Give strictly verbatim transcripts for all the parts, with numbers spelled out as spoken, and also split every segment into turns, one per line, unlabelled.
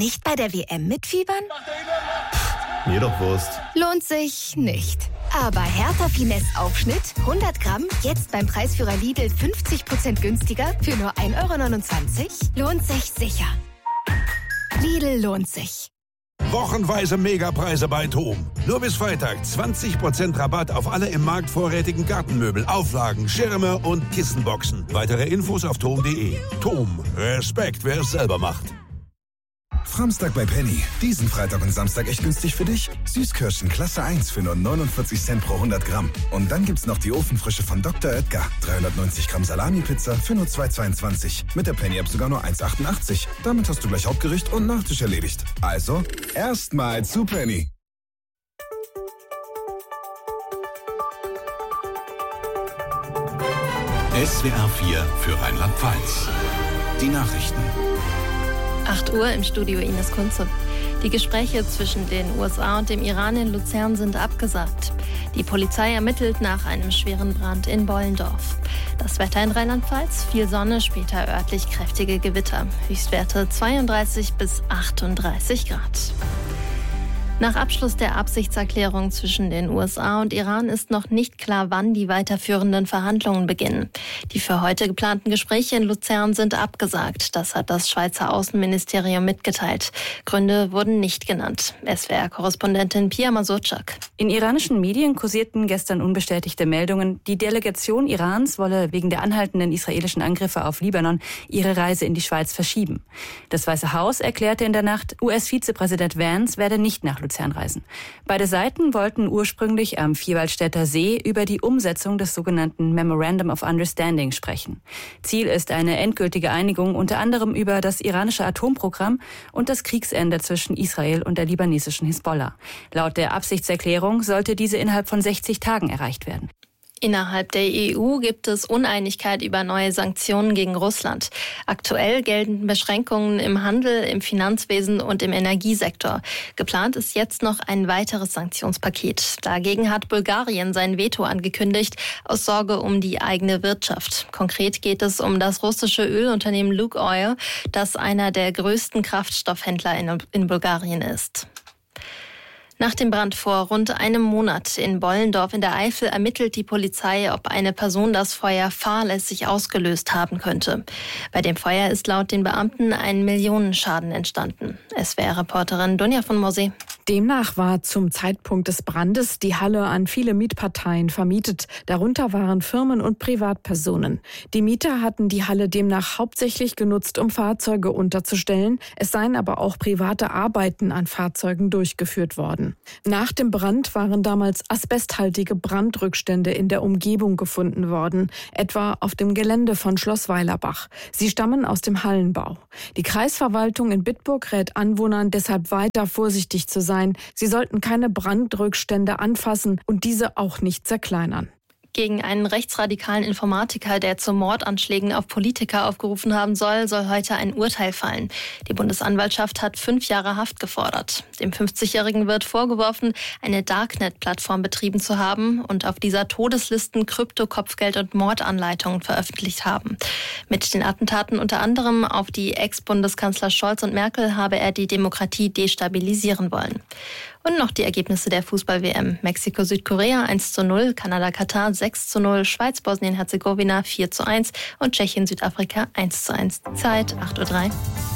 Nicht bei der W M mitfiebern?
Mir doch Wurst.
Lohnt sich nicht. Aber Hertha Finesse Aufschnitt hundert Gramm, jetzt beim Preisführer Lidl fünfzig Prozent günstiger für nur ein Euro neunundzwanzig? Lohnt sich sicher. Lidl lohnt sich.
Wochenweise Megapreise bei TOM. Nur bis Freitag zwanzig Prozent Rabatt auf alle im Markt vorrätigen Gartenmöbel, Auflagen, Schirme und Kissenboxen. Weitere Infos auf tom punkt de. TOM. Respekt, wer es selber macht.
Framstag bei Penny. Diesen Freitag und Samstag echt günstig für dich. Süßkirschen Klasse eins für nur neunundvierzig Cent pro hundert Gramm. Und dann gibt's noch die Ofenfrische von Doktor Oetker. dreihundertneunzig Gramm Salami-Pizza für nur zwei Euro zweiundzwanzig. Mit der Penny-App sogar nur eins Euro achtundachtzig. Damit hast du gleich Hauptgericht und Nachtisch erledigt. Also, erstmal zu Penny.
S W R vier für Rheinland-Pfalz. Die Nachrichten.
acht Uhr im Studio Ines Kunze. Die Gespräche zwischen den U S A und dem Iran in Luzern sind abgesagt. Die Polizei ermittelt nach einem schweren Brand in Bollendorf. Das Wetter in Rheinland-Pfalz, viel Sonne, später örtlich kräftige Gewitter. Höchstwerte zweiunddreißig bis achtunddreißig Grad. Nach Abschluss der Absichtserklärung zwischen den U S A und Iran ist noch nicht klar, wann die weiterführenden Verhandlungen beginnen. Die für heute geplanten Gespräche in Luzern sind abgesagt. Das hat das Schweizer Außenministerium mitgeteilt. Gründe wurden nicht genannt. S W R-Korrespondentin Pia Masurczak.
In iranischen Medien kursierten gestern unbestätigte Meldungen, die Delegation Irans wolle wegen der anhaltenden israelischen Angriffe auf Libanon ihre Reise in die Schweiz verschieben. Das Weiße Haus erklärte in der Nacht, U S-Vizepräsident Vance werde nicht nach Luzern reisen. Beide Seiten wollten ursprünglich am Vierwaldstätter See über die Umsetzung des sogenannten Memorandum of Understanding sprechen. Ziel ist eine endgültige Einigung unter anderem über das iranische Atomprogramm und das Kriegsende zwischen Israel und der libanesischen Hisbollah. Laut der Absichtserklärung sollte diese innerhalb von sechzig Tagen erreicht werden.
Innerhalb der E U gibt es Uneinigkeit über neue Sanktionen gegen Russland. Aktuell gelten Beschränkungen im Handel, im Finanzwesen und im Energiesektor. Geplant ist jetzt noch ein weiteres Sanktionspaket. Dagegen hat Bulgarien sein Veto angekündigt, aus Sorge um die eigene Wirtschaft. Konkret geht es um das russische Ölunternehmen Lukoil, das einer der größten Kraftstoffhändler in, in Bulgarien ist. Nach dem Brand vor rund einem Monat in Bollendorf in der Eifel ermittelt die Polizei, ob eine Person das Feuer fahrlässig ausgelöst haben könnte. Bei dem Feuer ist laut den Beamten ein Millionenschaden entstanden. S W R-Reporterin Dunja von Morsee.
Demnach war zum Zeitpunkt des Brandes die Halle an viele Mietparteien vermietet. Darunter waren Firmen und Privatpersonen. Die Mieter hatten die Halle demnach hauptsächlich genutzt, um Fahrzeuge unterzustellen. Es seien aber auch private Arbeiten an Fahrzeugen durchgeführt worden. Nach dem Brand waren damals asbesthaltige Brandrückstände in der Umgebung gefunden worden, etwa auf dem Gelände von Schloss Weilerbach. Sie stammen aus dem Hallenbau. Die Kreisverwaltung in Bitburg rät Anwohnern deshalb weiter vorsichtig zu sein. Sie sollten keine Brandrückstände anfassen und diese auch nicht zerkleinern.
Gegen einen rechtsradikalen Informatiker, der zu Mordanschlägen auf Politiker aufgerufen haben soll, soll heute ein Urteil fallen. Die Bundesanwaltschaft hat fünf Jahre Haft gefordert. Dem fünfzigjährigen wird vorgeworfen, eine Darknet-Plattform betrieben zu haben und auf dieser Todeslisten Krypto-, Kopfgeld- und Mordanleitungen veröffentlicht haben. Mit den Attentaten unter anderem auf die Ex-Bundeskanzler Scholz und Merkel habe er die Demokratie destabilisieren wollen. Und noch die Ergebnisse der Fußball-W M. Mexiko-Südkorea eins zu null, Kanada-Katar sechs zu null, Schweiz-Bosnien-Herzegowina vier zu eins und Tschechien-Südafrika eins zu eins. Zeit acht Uhr drei.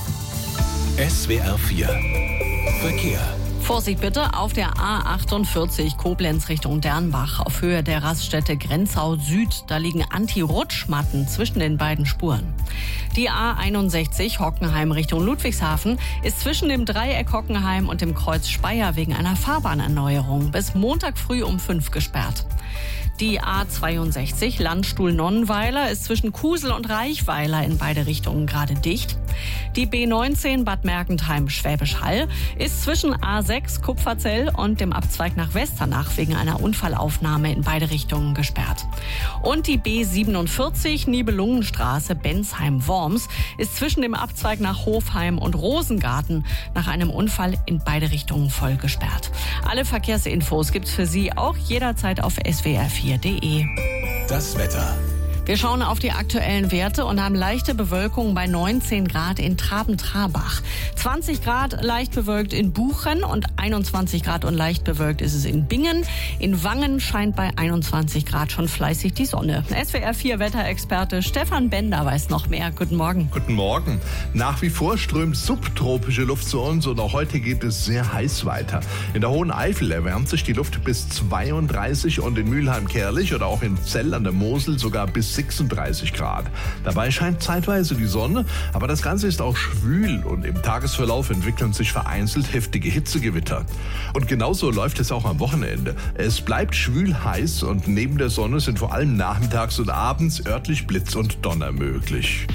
S W R vier Verkehr.
Vorsicht bitte auf der A achtundvierzig Koblenz Richtung Dernbach auf Höhe der Raststätte Grenzau Süd. Da liegen Anti-Rutschmatten zwischen den beiden Spuren. Die A einundsechzig Hockenheim Richtung Ludwigshafen ist zwischen dem Dreieck Hockenheim und dem Kreuz Speyer wegen einer Fahrbahnerneuerung bis Montag früh um fünf gesperrt. Die A zweiundsechzig Landstuhl Nonnenweiler ist zwischen Kusel und Reichweiler in beide Richtungen gerade dicht. Die B neunzehn Bad Mergentheim Schwäbisch Hall ist zwischen A sechs Kupferzell und dem Abzweig nach Westernach wegen einer Unfallaufnahme in beide Richtungen gesperrt. Und die B siebenundvierzig Nibelungenstraße Bensheim-Worms ist zwischen dem Abzweig nach Hofheim und Rosengarten nach einem Unfall in beide Richtungen voll gesperrt. Alle Verkehrsinfos gibt's für Sie auch jederzeit auf S W R vier Punkt de.
Das Wetter.
Wir schauen auf die aktuellen Werte und haben leichte Bewölkung bei neunzehn Grad in Traben-Trarbach. zwanzig Grad leicht bewölkt in Buchen und einundzwanzig Grad und leicht bewölkt ist es in Bingen. In Wangen scheint bei einundzwanzig Grad schon fleißig die Sonne. S W R vier Wetterexperte Stefan Bender weiß noch mehr. Guten Morgen.
Guten Morgen. Nach wie vor strömt subtropische Luft zu uns und auch heute geht es sehr heiß weiter. In der Hohen Eifel erwärmt sich die Luft bis zweiunddreißig und in Mülheim-Kärlich oder auch in Zell an der Mosel sogar bis sechsunddreißig Grad. Dabei scheint zeitweise die Sonne, aber das Ganze ist auch schwül und im Tagesverlauf entwickeln sich vereinzelt heftige Hitzegewitter. Und genauso läuft es auch am Wochenende. Es bleibt schwül heiß und neben der Sonne sind vor allem nachmittags und abends örtlich Blitz und Donner möglich.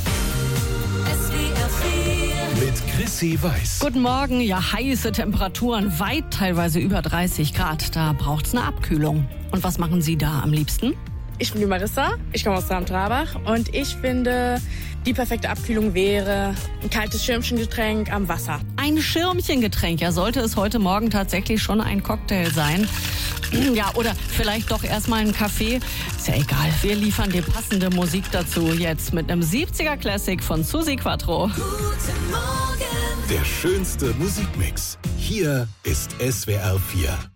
Mit Chrissy Weiß.
Guten Morgen. Ja, heiße Temperaturen, weit teilweise über dreißig Grad. Da braucht's eine Abkühlung. Und was machen Sie da am liebsten?
Ich bin die Marissa, ich komme aus Traben-Trarbach und ich finde, die perfekte Abkühlung wäre ein kaltes Schirmchengetränk am Wasser.
Ein Schirmchengetränk, ja, sollte es heute Morgen tatsächlich schon ein Cocktail sein. Ja, oder vielleicht doch erstmal ein Kaffee. Ist ja egal, wir liefern die passende Musik dazu jetzt mit einem siebziger Classic von Susi Quattro.
Der schönste Musikmix. Hier ist S W R vier.